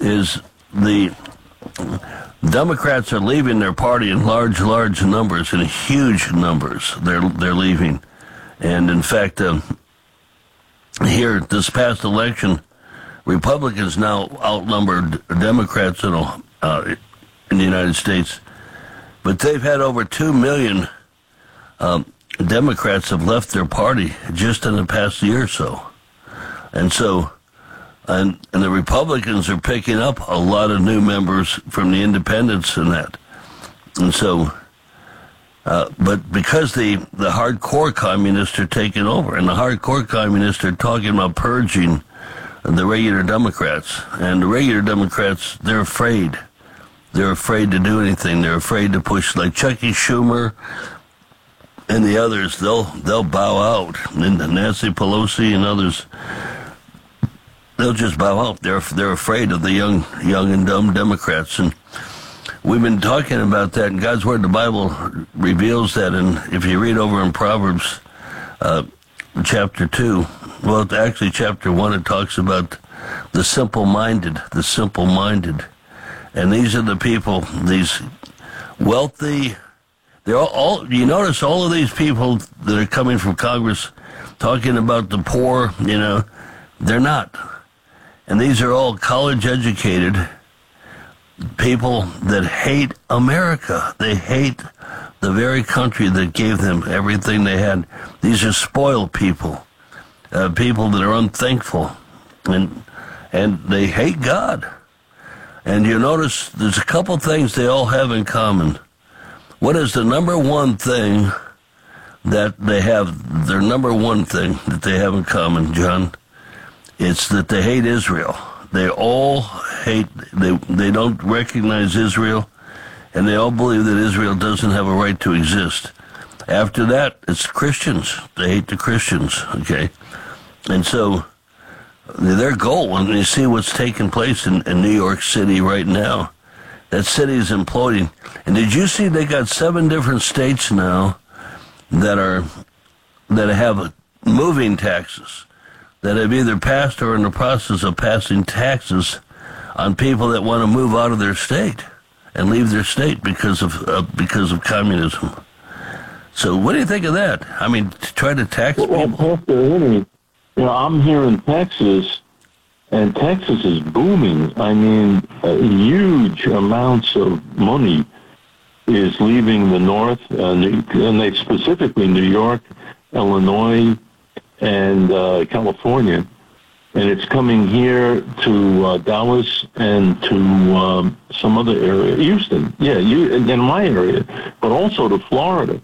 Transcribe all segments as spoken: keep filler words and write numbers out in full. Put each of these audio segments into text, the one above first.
is the Democrats are leaving their party in large, large numbers, in huge numbers. They're they're leaving, and in fact, uh, here this past election, Republicans now outnumbered Democrats in uh, in the United States, but they've had over two million um, Democrats have left their party just in the past year or so, and so. And, and the Republicans are picking up a lot of new members from the independents and that. And so, uh, but because the, the hardcore communists are taking over, and the hardcore communists are talking about purging the regular Democrats. And the regular Democrats, they're afraid. They're afraid to do anything. They're afraid to push, like Chucky Schumer and the others, they'll, they'll bow out. And Nancy Pelosi and others, they'll just bow out. They're they're afraid of the young young and dumb Democrats, and we've been talking about that. And God's Word, the Bible, reveals that. And if you read over in Proverbs, uh, chapter two, well, actually chapter one, it talks about the simple-minded, the simple-minded, and these are the people, these wealthy. They're all, all. You notice all of these people that are coming from Congress talking about the poor. You know, they're not. And these are all college-educated people that hate America. They hate the very country that gave them everything they had. These are spoiled people, uh, people that are unthankful, and and they hate God. And you notice there's a couple things they all have in common. What is the number one thing that they have, their number one thing that they have in common, John? It's that they hate Israel. They all hate, they they don't recognize Israel, and they all believe that Israel doesn't have a right to exist. After that, it's Christians. They hate the Christians, okay? And so their goal, when you see what's taking place in, in New York City right now, that city is imploding. And did you see they got seven different states now that are that have moving taxes, that have either passed or are in the process of passing taxes on people that want to move out of their state and leave their state because of uh, because of communism. So what do you think of that? I mean, to try to tax well, people? Well, Pastor Eddie, you know, I'm here in Texas, and Texas is booming. I mean, uh, huge amounts of money is leaving the north, uh, and they specifically New York, Illinois, and uh, California, and it's coming here to uh, Dallas and to um, some other area, Houston, yeah, you, in my area, but also to Florida.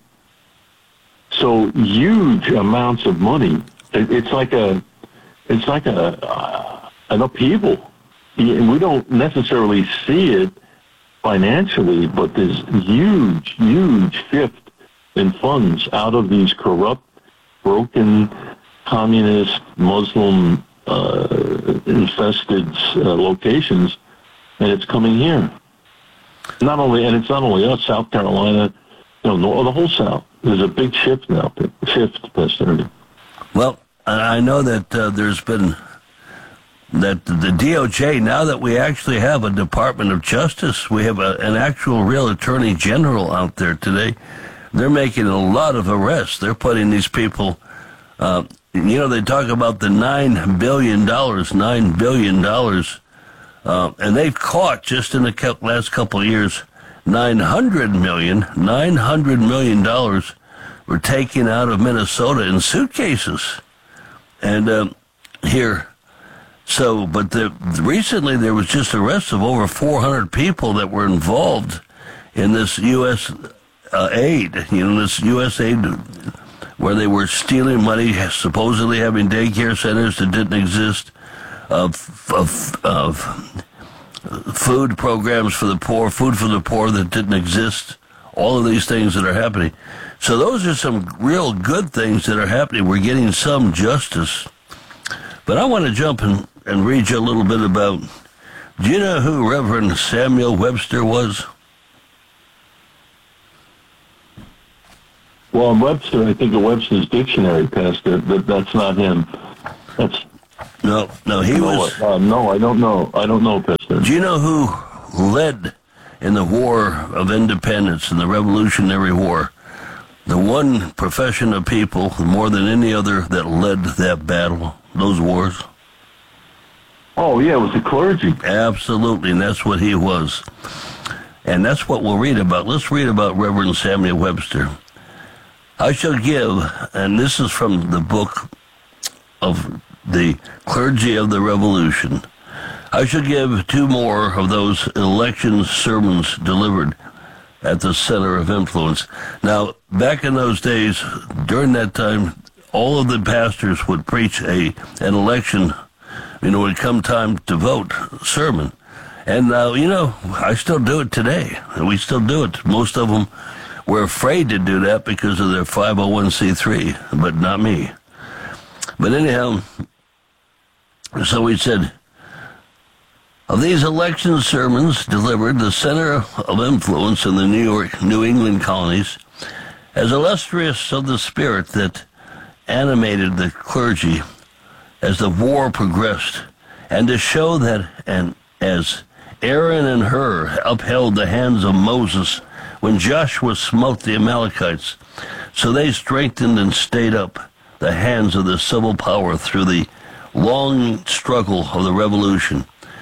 So huge amounts of money. It, it's like a, it's like a uh, an upheaval. We don't necessarily see it financially, but there's huge, huge shift in funds out of these corrupt, broken, communist, Muslim uh, infested uh, locations, and it's coming here. Not only, and it's not only us, South Carolina, you know, the whole South. There's a big shift now, shift, Pastor. Well, I know that uh, there's been, that the D O J, now that we actually have a Department of Justice, we have a, an actual real Attorney General out there today, they're making a lot of arrests. They're putting these people, uh, you know, they talk about the nine billion dollars, nine billion dollars, uh, and they've caught, just in the last couple of years, nine hundred million dollars, nine hundred million dollars were taken out of Minnesota in suitcases. And uh, here, so, but the, recently there was just arrests of over four hundred people that were involved in this U S uh, aid, you know, this U S aid where they were stealing money, supposedly having daycare centers that didn't exist, of, of, of food programs for the poor, food for the poor that didn't exist, all of these things that are happening. So those are some real good things that are happening. We're getting some justice. But I want to jump in and read you a little bit about, do you know who Reverend Samuel Webster was? Well, Webster, I think of Webster's dictionary, Pastor, but that's not him. That's No, no, he No, was. uh, no, I don't know. I don't know, Piston. Do you know who led in the War of Independence, in the Revolutionary War? The one profession of people, more than any other, that led that battle, those wars? Oh, yeah, it was the clergy. Absolutely, and that's what he was. And that's what we'll read about. Let's read about Reverend Samuel Webster. I shall give, and this is from the book of the Clergy of the Revolution, I shall give two more of those election sermons delivered at the Center of Influence. Now, back in those days, during that time, all of the pastors would preach a an election, you know, when it come time to vote, sermon. And, uh, you know, I still do it today. We still do it. Most of them were afraid to do that because of their five oh one c three, but not me. But anyhow, so we said, of these election sermons delivered, the center of influence in the New York, New England colonies, as illustrious of the spirit that animated the clergy as the war progressed, and to show that, and as Aaron and Hur upheld the hands of Moses when Joshua smote the Amalekites, so they strengthened and stayed up the hands of the civil power through the long struggle of the revolution.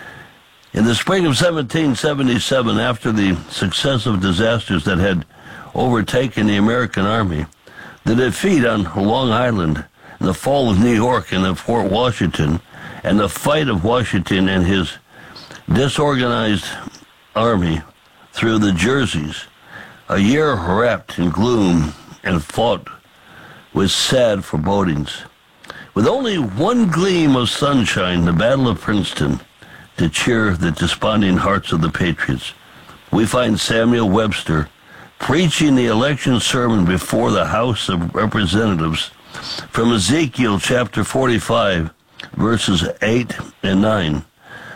In the spring of seventeen seventy-seven, after the successive disasters that had overtaken the American army, the defeat on Long Island, the fall of New York and of Fort Washington, and the fight of Washington and his disorganized army through the Jerseys, a year wrapped in gloom and fought with sad forebodings. With only one gleam of sunshine, the Battle of Princeton, to cheer the desponding hearts of the patriots, we find Samuel Webster preaching the election sermon before the House of Representatives from Ezekiel chapter forty-five, verses eight and nine.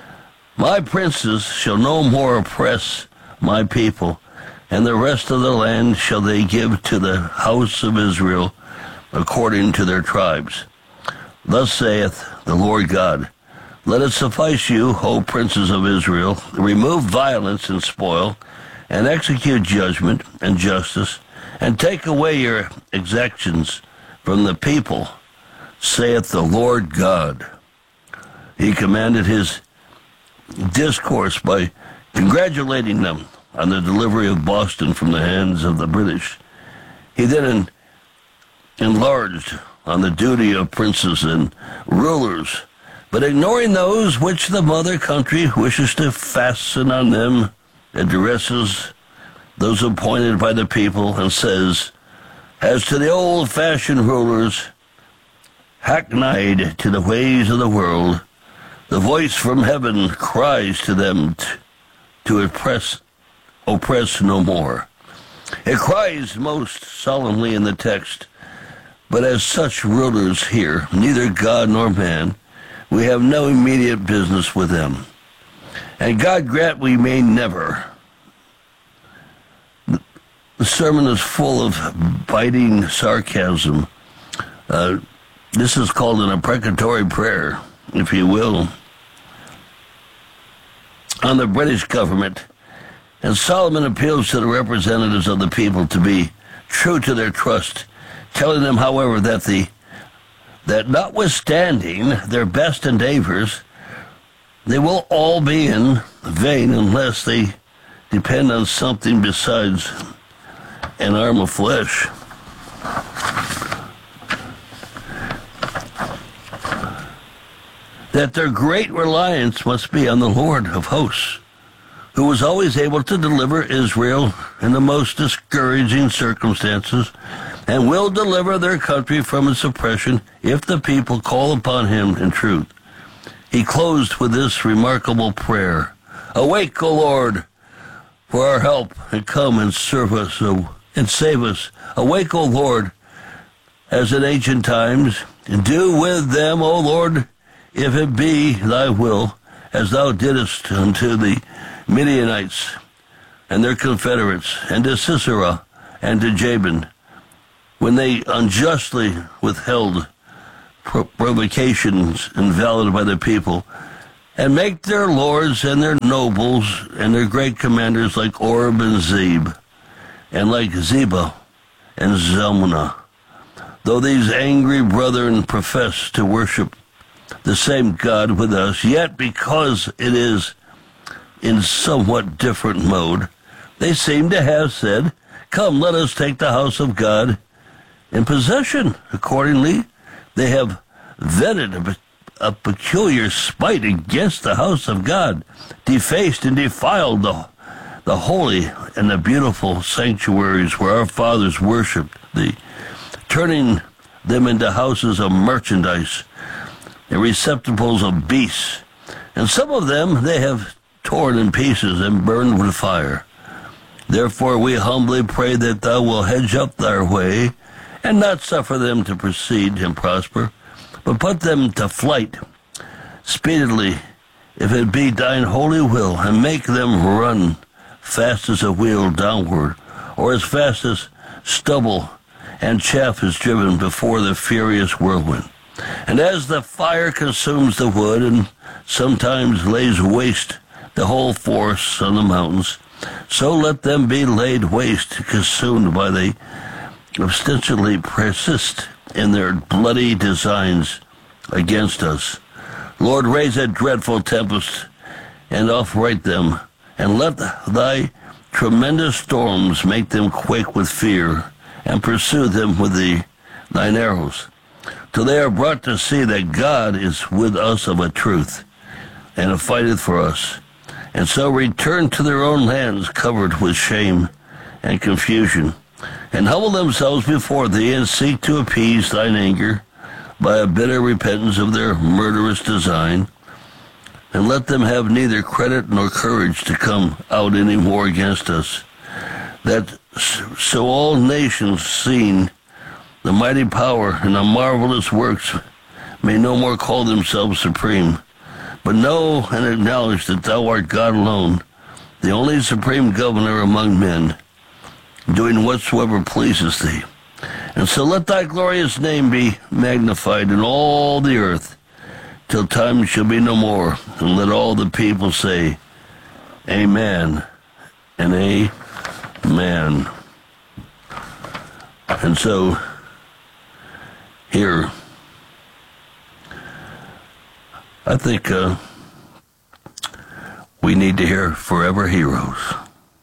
My princes shall no more oppress my people, and the rest of the land shall they give to the house of Israel according to their tribes. Thus saith the Lord God, let it suffice you, O princes of Israel, remove violence and spoil, and execute judgment and justice, and take away your exactions from the people, saith the Lord God. He commanded his discourse by congratulating them on the delivery of Boston from the hands of the British. He then enlarged on the duty of princes and rulers, but ignoring those which the mother country wishes to fasten on them, addresses those appointed by the people and says, as to the old-fashioned rulers, hackneyed to the ways of the world, the voice from heaven cries to them t- to oppress, oppress no more. It cries most solemnly in the text, but as such rulers here, neither God nor man, we have no immediate business with them. And God grant we may never. The sermon is full of biting sarcasm. Uh, this is called an imprecatory prayer, if you will, on the British government. And Solomon appeals to the representatives of the people to be true to their trust, telling them, however, that the that notwithstanding their best endeavors, they will all be in vain unless they depend on something besides an arm of flesh. That their great reliance must be on the Lord of hosts, who was always able to deliver Israel in the most discouraging circumstances, and will deliver their country from its oppression if the people call upon him in truth. He closed with this remarkable prayer, awake, O Lord, for our help, and come and serve us O, and save us. Awake, O Lord, as in ancient times, and do with them, O Lord, if it be thy will, as thou didst unto the Midianites and their confederates, and to Sisera and to Jabin, when they unjustly withheld pro- provocations invalid by the people, and make their lords and their nobles and their great commanders like Oreb and Zeb, and like Zebah and Zalmunna. Though these angry brethren profess to worship the same God with us, yet because it is in somewhat different mode, they seem to have said, "Come, let us take the house of God in possession." Accordingly, they have vented a, a peculiar spite against the house of God, defaced and defiled the, the holy and the beautiful sanctuaries where our fathers worshipped thee, turning them into houses of merchandise and receptacles of beasts. And some of them they have torn in pieces and burned with fire. Therefore we humbly pray that thou wilt hedge up their way, and not suffer them to proceed and prosper, but put them to flight speedily, if it be thine holy will, and make them run fast as a wheel downward, or as fast as stubble and chaff is driven before the furious whirlwind. And as the fire consumes the wood, and sometimes lays waste the whole forest on the mountains, so let them be laid waste, consumed by the obstinately persist in their bloody designs against us. Lord, raise a dreadful tempest, and upright them, and let thy tremendous storms make them quake with fear, and pursue them with the, thine arrows, till they are brought to see that God is with us of a truth, and fighteth for us, and so return to their own lands covered with shame and confusion, and humble themselves before thee, and seek to appease thine anger by a bitter repentance of their murderous design, and let them have neither credit nor courage to come out any more against us, that so all nations, seeing the mighty power and the marvelous works, may no more call themselves supreme, but know and acknowledge that thou art God alone, the only supreme governor among men, doing whatsoever pleases thee. And so let thy glorious name be magnified in all the earth, till time shall be no more, and let all the people say, Amen and Amen. And so, here, I think uh, we need to hear Forever Heroes.